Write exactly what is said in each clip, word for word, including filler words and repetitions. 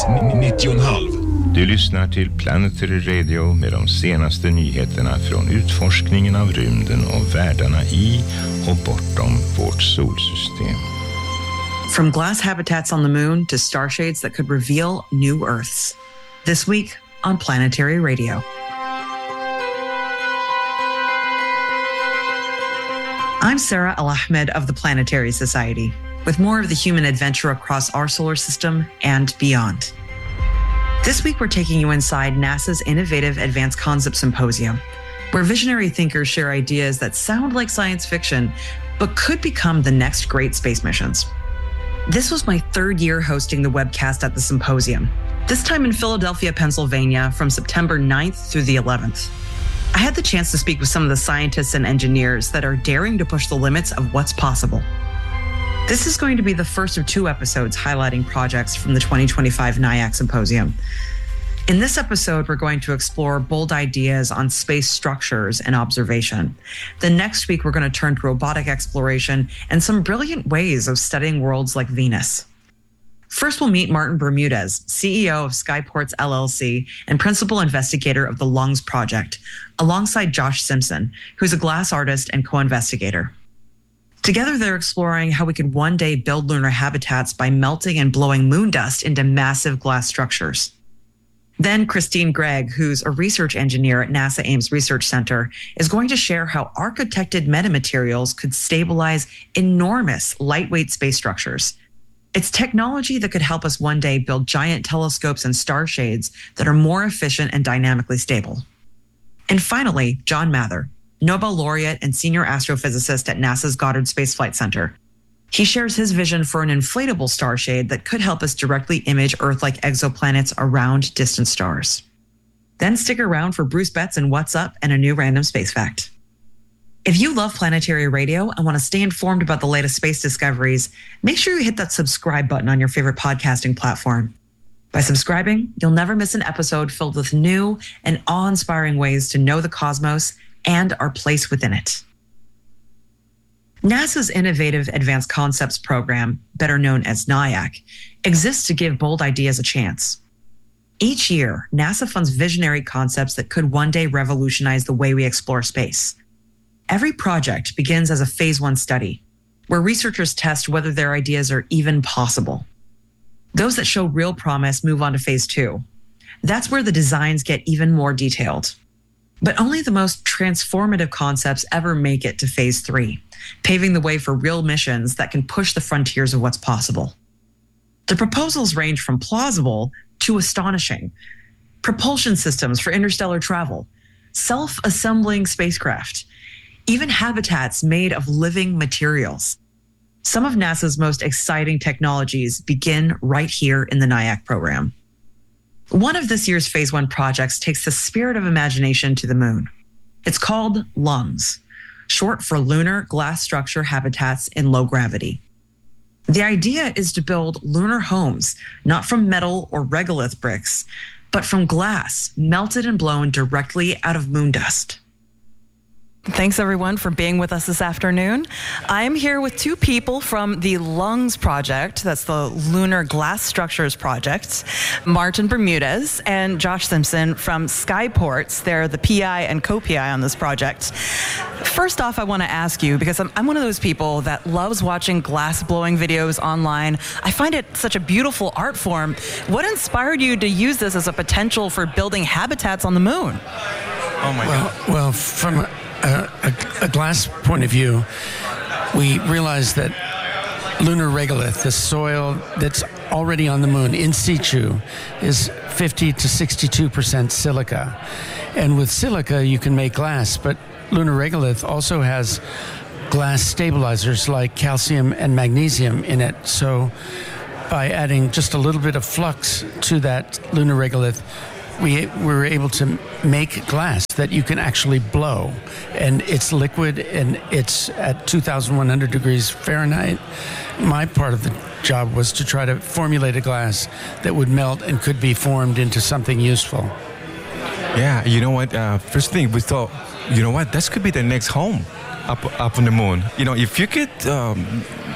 Hits nittio komma fem. Du lyssnar till Planetary Radio med de senaste nyheterna från utforskningen av rymden och världarna i och bortom vårt solsystem. From glass habitats on the moon to starshades that could reveal new Earths. This week on Planetary Radio. I'm Sarah Al-Ahmed of the Planetary Society, with more of the human adventure across our solar system and beyond. This week, we're taking you inside NASA's Innovative Advanced Concept Symposium, where visionary thinkers share ideas that sound like science fiction, but could become the next great space missions. This was my third year hosting the webcast at the symposium, this time in Philadelphia, Pennsylvania, from September ninth through the eleventh. I had the chance to speak with some of the scientists and engineers that are daring to push the limits of what's possible. This is going to be the first of two episodes highlighting projects from the twenty twenty-five NIAC Symposium. In this episode, we're going to explore bold ideas on space structures and observation. The next week, we're going to turn to robotic exploration and some brilliant ways of studying worlds like Venus. First, we'll meet Martin Bermudez, C E O of Skyports L L C and principal investigator of the LUNGS project, alongside Josh Simpson, who's a glass artist and co-investigator. Together, they're exploring how we could one day build lunar habitats by melting and blowing moon dust into massive glass structures. Then Christine Gregg, who's a research engineer at NASA Ames Research Center, is going to share how architected metamaterials could stabilize enormous lightweight space structures. It's technology that could help us one day build giant telescopes and star shades that are more efficient and dynamically stable. And finally, John Mather, Nobel laureate and senior astrophysicist at NASA's Goddard Space Flight Center. He shares his vision for an inflatable star shade that could help us directly image Earth-like exoplanets around distant stars. Then stick around for Bruce Betts and What's Up and a new random space fact. If you love Planetary Radio and want to stay informed about the latest space discoveries, make sure you hit that subscribe button on your favorite podcasting platform. By subscribing, you'll never miss an episode filled with new and awe-inspiring ways to know the cosmos and our place within it. NASA's Innovative Advanced Concepts Program, better known as NIAC, exists to give bold ideas a chance. Each year, NASA funds visionary concepts that could one day revolutionize the way we explore space. Every project begins as a phase one study, where researchers test whether their ideas are even possible. Those that show real promise move on to phase two. That's where the designs get even more detailed. But only the most transformative concepts ever make it to phase three, paving the way for real missions that can push the frontiers of what's possible. The proposals range from plausible to astonishing. Propulsion systems for interstellar travel, self-assembling spacecraft, even habitats made of living materials. Some of NASA's most exciting technologies begin right here in the NIAC program. One of this year's Phase One projects takes the spirit of imagination to the moon. It's called LUNGS, short for Lunar Glass Structure Habitats in Low Gravity. The idea is to build lunar homes, not from metal or regolith bricks, but from glass melted and blown directly out of moon dust. Thanks, everyone, for being with us this afternoon. I am here with two people from the LUNGS project, that's the Lunar Glass Structures Project, Martin Bermudez and Josh Simpson from Skyports. They're the P I and co-P I on this project. First off, I want to ask you, because I'm, I'm one of those people that loves watching glass-blowing videos online. I find it such a beautiful art form. What inspired you to use this as a potential for building habitats on the moon? Oh, my well, God. Well, from a, a, a glass point of view, we realized that lunar regolith, the soil that's already on the moon in situ, is fifty to sixty-two percent silica. And with silica, you can make glass, but lunar regolith also has glass stabilizers like calcium and magnesium in it. So by adding just a little bit of flux to that lunar regolith, we were able to make glass that you can actually blow. And it's liquid, and it's at two thousand one hundred degrees Fahrenheit. My part of the job was to try to formulate a glass that would melt and could be formed into something useful. Yeah, you know what? Uh, first thing we thought, you know what? This could be the next home up up on the moon. You know, if you could um,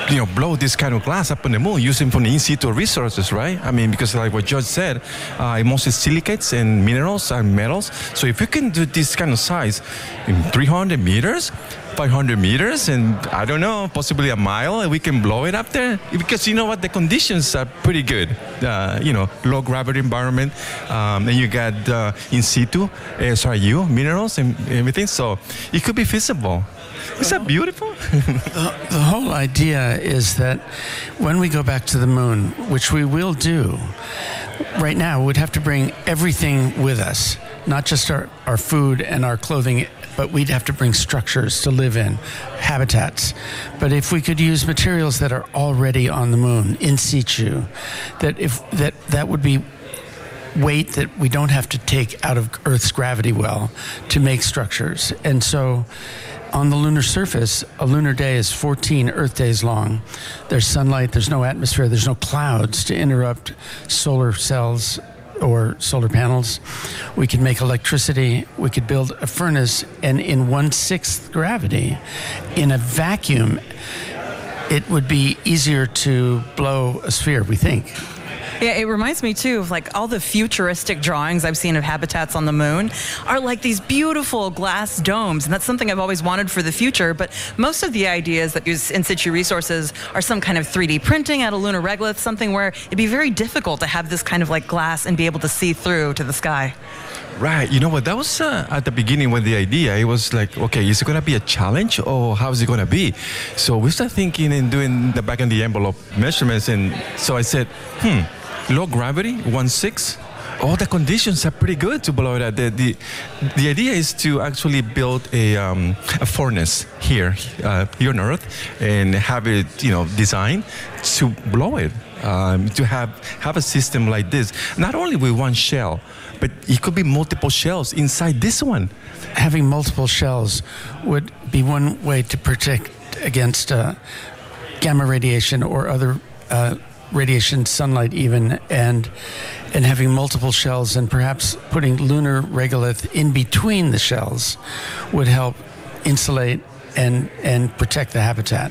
you know, blow this kind of glass up on the moon using from the in situ resources, right? I mean, because like what George said, uh, mostly silicates and minerals and metals. So if you can do this kind of size in three hundred meters, five hundred meters, and I don't know, possibly a mile, and we can blow it up there. Because you know what, the conditions are pretty good. Uh, you know, low gravity environment, um, and you got uh, in situ, S R U, minerals and everything. So it could be feasible. Is that beautiful? the, the whole idea is that when we go back to the moon, which we will do, right now we'd have to bring everything with us, not just our, our food and our clothing, but we'd have to bring structures to live in, habitats. But if we could use materials that are already on the moon, in situ, that if that that would be weight that we don't have to take out of Earth's gravity well to make structures. And so on the lunar surface, a lunar day is fourteen Earth days long. There's sunlight, there's no atmosphere, there's no clouds to interrupt solar cells or solar panels. We could make electricity, we could build a furnace, and in one-sixth gravity, in a vacuum, it would be easier to blow a sphere, we think. Yeah, it reminds me too of like all the futuristic drawings I've seen of habitats on the moon are like these beautiful glass domes, and that's something I've always wanted for the future. But most of the ideas that use in situ resources are some kind of three D printing out of lunar regolith, something where it'd be very difficult to have this kind of like glass and be able to see through to the sky. Right. You know what? That was uh, at the beginning when the idea, it was like, okay, is it going to be a challenge or how is it going to be? So we started thinking and doing the back in the envelope measurements. And so I said, hmm, low gravity, one-sixth. All the conditions are pretty good to blow it out. The, the, the idea is to actually build a, um, a furnace here, uh, here on Earth, and have it, you know, designed to blow it. Um, to have have a system like this, not only with one shell, but it could be multiple shells inside this one. Having multiple shells would be one way to protect against uh, gamma radiation or other uh, radiation, sunlight even, and and having multiple shells and perhaps putting lunar regolith in between the shells would help insulate and and protect the habitat.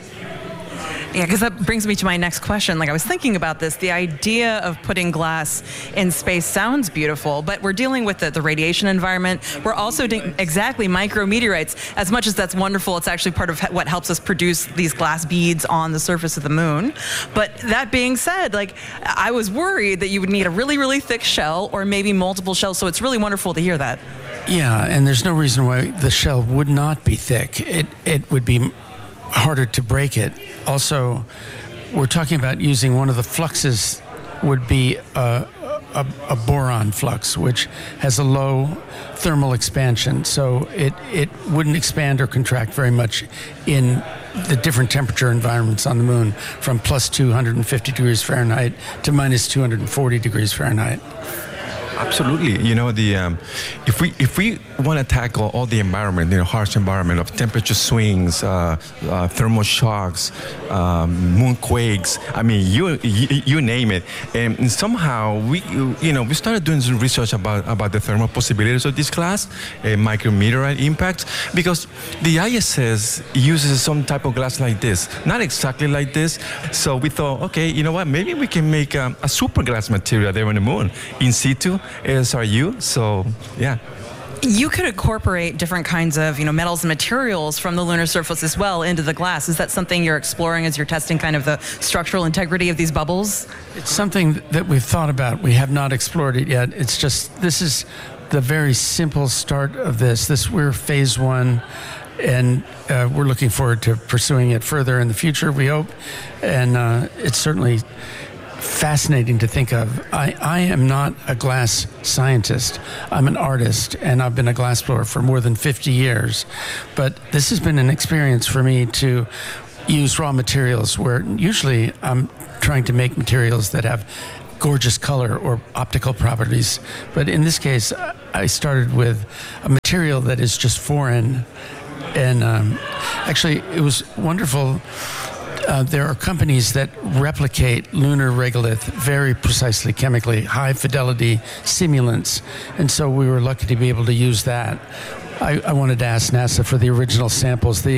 Yeah, because that brings me to my next question. Like, I was thinking about this. The idea of putting glass in space sounds beautiful, but we're dealing with the, the radiation environment. We're also doing exactly micrometeorites. As much as that's wonderful, it's actually part of what helps us produce these glass beads on the surface of the moon. But that being said, like, I was worried that you would need a really, really thick shell or maybe multiple shells. So it's really wonderful to hear that. Yeah, and there's no reason why the shell would not be thick. It it would be harder to break it. Also, we're talking about using one of the fluxes would be a, a, a boron flux, which has a low thermal expansion. So it, it wouldn't expand or contract very much in the different temperature environments on the moon, from plus two hundred fifty degrees Fahrenheit to minus two hundred forty degrees Fahrenheit. Absolutely. You know, the um, if we if we want to tackle all the environment, you know, harsh environment of temperature swings, uh, uh, thermal shocks, um, moonquakes, I mean, you, you you name it, and somehow we you know we started doing some research about about the thermal possibilities of this glass, uh, micrometeorite impacts, because the I S S uses some type of glass like this, not exactly like this. So we thought, okay, you know what, maybe we can make um, a super glass material there on the moon in situ. S R U, so yeah. You could incorporate different kinds of, you know, metals and materials from the lunar surface as well into the glass. Is that something you're exploring as you're testing kind of the structural integrity of these bubbles? It's something that we've thought about. We have not explored it yet. It's just, this is the very simple start of this. This, we're phase one, and uh, we're looking forward to pursuing it further in the future, we hope. And uh, it's certainly fascinating to think of. I, I am not a glass scientist. I'm an artist, and I've been a glassblower for more than fifty years. But this has been an experience for me to use raw materials where usually I'm trying to make materials that have gorgeous color or optical properties. But in this case, I started with a material that is just foreign. And um, actually, it was wonderful. Uh, there are companies that replicate lunar regolith very precisely chemically, high fidelity simulants, and so we were lucky to be able to use that. I, I wanted to ask NASA for the original samples. The uh,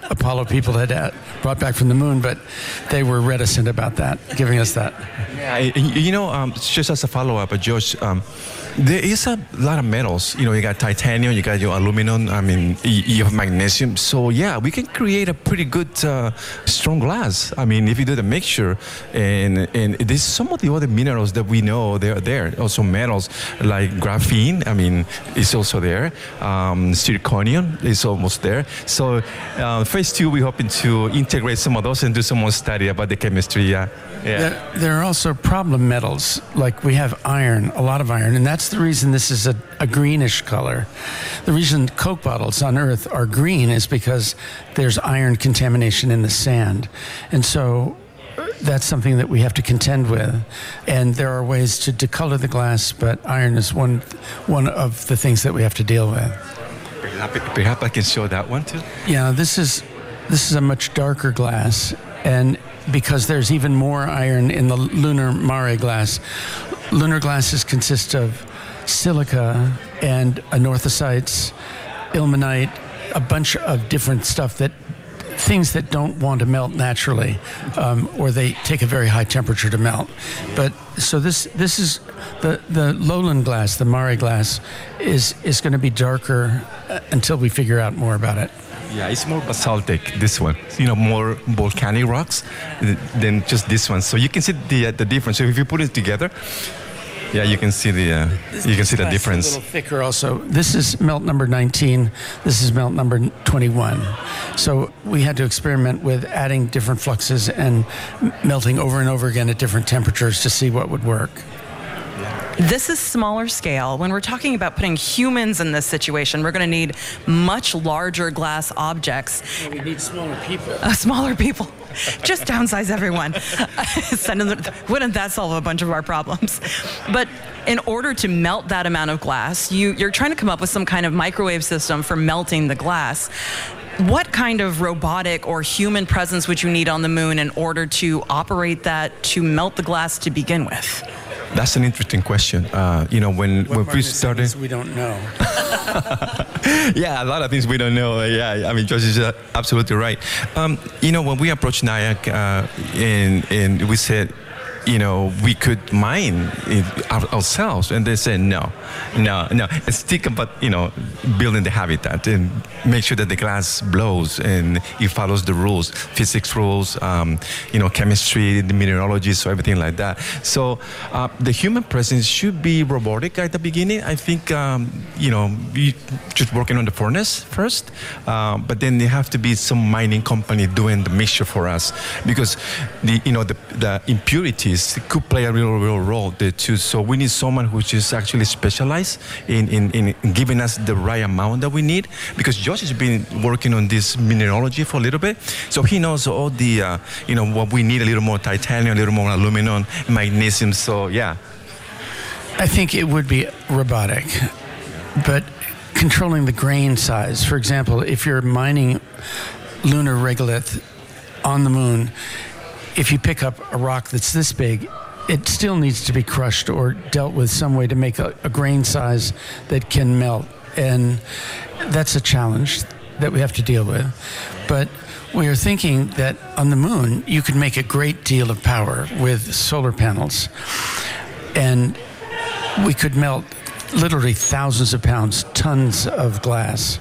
Apollo people had uh, brought back from the moon, but they were reticent about that, giving us that. Yeah, you know, um, just as a follow-up, uh, Josh, um, there is a lot of metals. You know, you got titanium, you got your aluminum, I mean, you, you have magnesium. So, yeah, we can create a pretty good, uh, strong glass. I mean, if you do the mixture, and, and there's some of the other minerals that we know they're there. Also metals like graphene, I mean, it's also there. Um, zirconium is almost there. So, uh, phase two, we're hoping to integrate some of those and do some more study about the chemistry. Yeah. Yeah. There, there are also problem metals, like we have iron, a lot of iron, and that's the reason this is a, a greenish color. The reason Coke bottles on Earth are green is because there's iron contamination in the sand. And so that's something that we have to contend with. And there are ways to decolor the glass, but iron is one, one of the things that we have to deal with. Perhaps I can show that one too. Yeah, this is this is a much darker glass, and because there's even more iron in the lunar Mare glass. Lunar glasses consist of silica and anorthosites, ilmenite, a bunch of different stuff that things that don't want to melt naturally, um, or they take a very high temperature to melt. But so this this is the the lowland glass, the Mare glass, is is going to be darker uh, until we figure out more about it. Yeah, it's more basaltic, this one. You know, more volcanic rocks than just this one. So you can see the uh, the difference. So if you put it together, yeah, you can see the uh, you can see the difference. A little thicker also. This is melt number nineteen. This is melt number twenty-one. So we had to experiment with adding different fluxes and melting over and over again at different temperatures to see what would work. This is smaller scale. When we're talking about putting humans in this situation, we're going to need much larger glass objects. We need smaller people. Uh, smaller people. Just downsize everyone. Send them the, wouldn't that solve a bunch of our problems? But in order to melt that amount of glass, you, you're trying to come up with some kind of microwave system for melting the glass. What kind of robotic or human presence would you need on the moon in order to operate that, to melt the glass to begin with? That's an interesting question. Uh, you know, when, what when we started... we don't know. Yeah, a lot of things we don't know. Yeah, I mean, Josh is uh, absolutely right. Um, you know, when we approached NIAC uh, and, and we said, you know, we could mine it ourselves, and they said no, no, no. Let's think about, you know, building the habitat and make sure that the glass blows and it follows the rules, physics rules, um, you know, chemistry, the mineralogy, so everything like that. So uh, the human presence should be robotic at the beginning. I think, um, you know, we just working on the furnace first, uh, but then there have to be some mining company doing the mixture for us, because the, you know, the, the impurities could play a real, real role there too. So we need someone who's just actually specialized in, in, in giving us the right amount that we need, because Josh has been working on this mineralogy for a little bit. So he knows all the, uh, you know, what we need, a little more titanium, a little more aluminum, magnesium. So, yeah. I think it would be robotic, but controlling the grain size. For example, if you're mining lunar regolith on the moon, if you pick up a rock that's this big, it still needs to be crushed or dealt with some way to make a, a grain size that can melt. And that's a challenge that we have to deal with. But we are thinking that on the moon, you could make a great deal of power with solar panels. And we could melt literally thousands of pounds, tons of glass.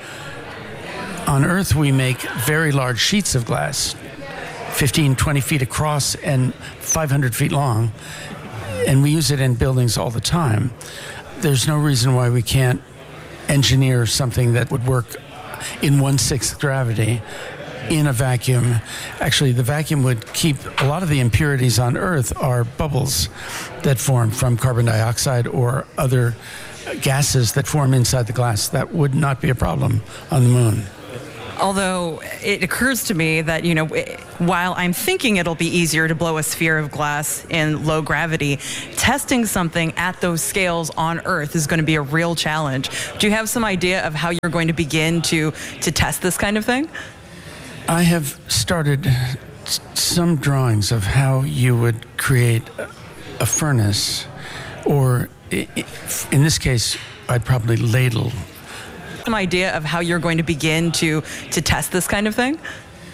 On Earth, we make very large sheets of glass, fifteen, twenty feet across and five hundred feet long, and we use it in buildings all the time. There's no reason why we can't engineer something that would work in one-sixth gravity in a vacuum. Actually, the vacuum would keep a lot of the impurities on Earth are bubbles that form from carbon dioxide or other gases that form inside the glass. That would not be a problem on the moon. Although it occurs to me that, you know, while I'm thinking it'll be easier to blow a sphere of glass in low gravity, testing something at those scales on Earth is going to be a real challenge. Do you have some idea of how you're going to begin to, to test this kind of thing? I have started some drawings of how you would create a furnace, or in this case, I'd probably ladle. Some idea of how you're going to begin to to test this kind of thing?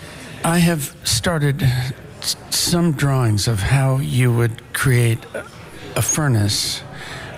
I have started s- some drawings of how you would create a, a furnace